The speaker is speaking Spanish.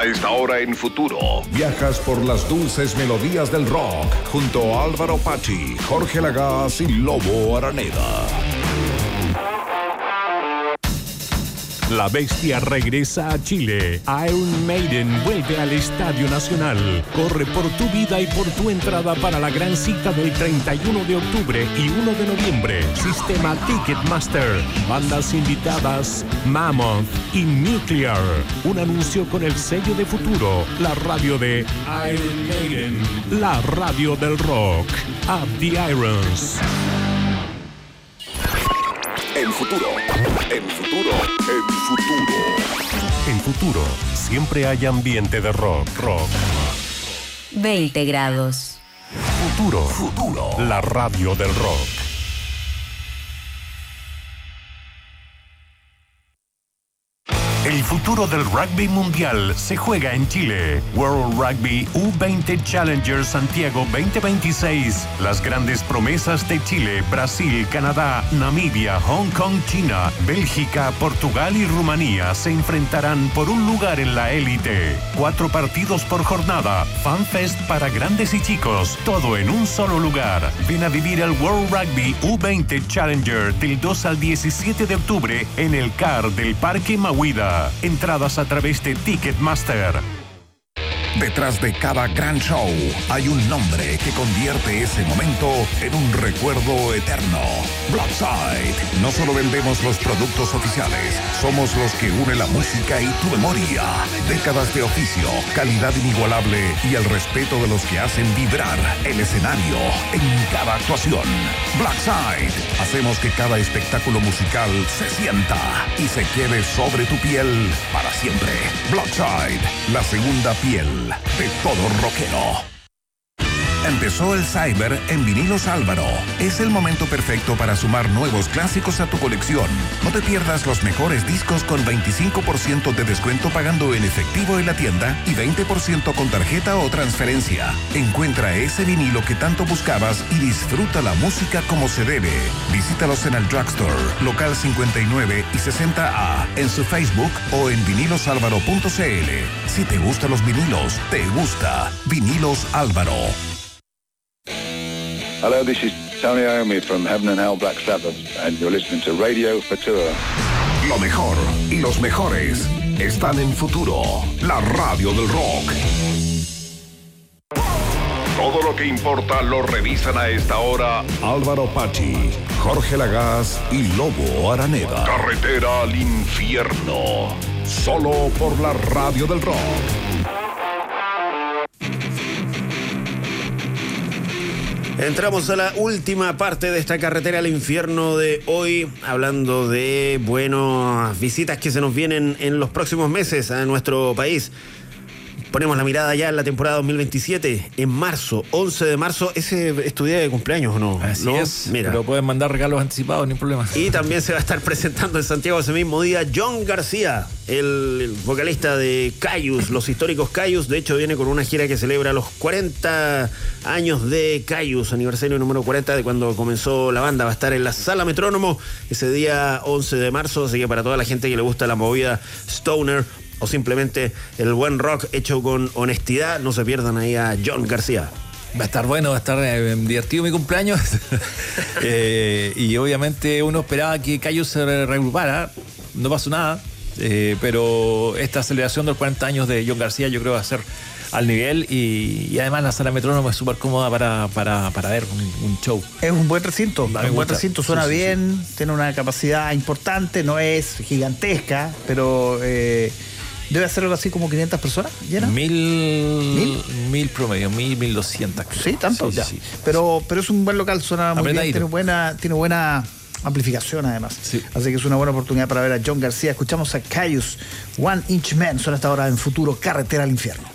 A esta hora en Futuro, viajas por las dulces melodías del rock junto a Álvaro Pachi, Jorge Lagaz y Lobo Araneda. La Bestia regresa a Chile. Iron Maiden vuelve al Estadio Nacional. Corre por tu vida y por tu entrada para la gran cita del 31 de octubre y 1 de noviembre. Sistema Ticketmaster. Bandas invitadas Mammoth y Nuclear. Un anuncio con el sello de Futuro. La radio de Iron Maiden. La radio del rock. Up the Irons. En Futuro. En Futuro. En Futuro. En Futuro, siempre hay ambiente de rock. 20 grados. Futuro. La radio del rock. El futuro del rugby mundial se juega en Chile. World Rugby U20 Challenger Santiago 2026. Las grandes promesas de Chile, Brasil, Canadá, Namibia, Hong Kong, China, Bélgica, Portugal y Rumanía se enfrentarán por un lugar en la élite. 4 partidos por jornada. FanFest para grandes y chicos. Todo en un solo lugar. Ven a vivir el World Rugby U20 Challenger del 2 al 17 de octubre en el CAR del Parque Mahuida. Entradas a través de Ticketmaster. Detrás de cada gran show hay un nombre que convierte ese momento en un recuerdo eterno. Blackside. No solo vendemos los productos oficiales, somos los que unen la música y tu memoria. Décadas de oficio, calidad inigualable y el respeto de los que hacen vibrar el escenario en cada actuación. Blackside. Hacemos que cada espectáculo musical se sienta y se quede sobre tu piel para siempre. Blackside, la segunda piel de todo rockero. Empezó el Cyber en Vinilos Álvaro. Es el momento perfecto para sumar nuevos clásicos a tu colección. No te pierdas los mejores discos con 25% de descuento pagando en efectivo en la tienda y 20% con tarjeta o transferencia. Encuentra ese vinilo que tanto buscabas y disfruta la música como se debe. Visítalos en el Drugstore, local 59 y 60A, en su Facebook o en vinilosalvaro.cl. Si te gustan los vinilos, te gusta Vinilos Álvaro. Hello, this is Tony Iommi from Heaven and Hell Black Sabbath, and you're listening to Radio Futura. Lo mejor y los mejores están en Futuro, la radio del rock. Todo lo que importa lo revisan a esta hora Álvaro Pachi, Jorge Lagaz y Lobo Araneda. Carretera al infierno, solo por la radio del rock. Entramos a la última parte de esta carretera al infierno de hoy, hablando de, visitas que se nos vienen en los próximos meses a nuestro país. Ponemos la mirada ya en la temporada 2027, en marzo, 11 de marzo. ¿Ese es tu día de cumpleaños o no? Así ¿No? es, mira. pero pueden mandar regalos anticipados, ni problema. Y también se va a estar presentando en Santiago ese mismo día John García, el vocalista de Kyuss, los históricos Kyuss. De hecho, viene con una gira que celebra los 40 años de Kyuss, aniversario número 40 de cuando comenzó la banda. Va a estar en la Sala Metrónomo ese día 11 de marzo, así que para toda la gente que le gusta la movida stoner o simplemente el buen rock hecho con honestidad, no se pierdan ahí a John García. Va a estar bueno, va a estar divertido mi cumpleaños. Y obviamente uno esperaba que Kyuss se reagrupara, no pasó nada, pero esta celebración de los 40 años de John García yo creo va a ser al nivel y además la Sala Metrónomo es súper cómoda para ver un show. Es un buen recinto, suena bien, tiene una capacidad importante, no es gigantesca, pero debe ser algo así como 500 personas, ¿llena? Mil promedio, 1,200. Sí, tanto, sí, ya. Sí. Pero es un buen local, suena muy bien, tiene buena amplificación además. Sí. Así que es una buena oportunidad para ver a John García. Escuchamos a Kyuss, One Inch Man, suena hasta ahora en Futuro, Carretera al Infierno.